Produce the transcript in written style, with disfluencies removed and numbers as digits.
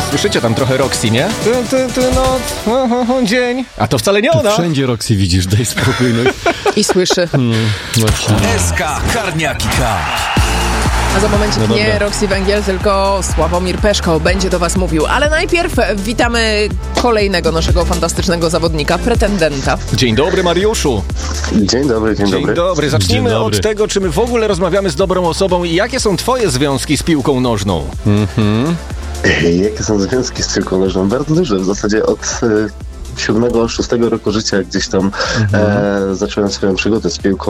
Słyszycie tam trochę Roxy, nie? Noc, dzień. A to wcale nie ona. Wszędzie Roxy widzisz, daj spokój. No. I słyszy. Właśnie. SK Karniaki K. A za momencik No nie dobra. Roxy Węgiel, tylko Sławomir Peszko będzie do was mówił. Ale najpierw witamy kolejnego naszego fantastycznego zawodnika, pretendenta. Dzień dobry, Mariuszu. Dzień dobry, dzień Dzień dobry. dobry. Zacznijmy Dzień dobry. od tego, czy my w ogóle rozmawiamy z dobrą osobą i jakie są twoje związki z piłką nożną? Jakie są związki z piłką nożną? Bardzo duże. W zasadzie od 7-6 roku życia gdzieś tam zacząłem swoją przygodę z piłką.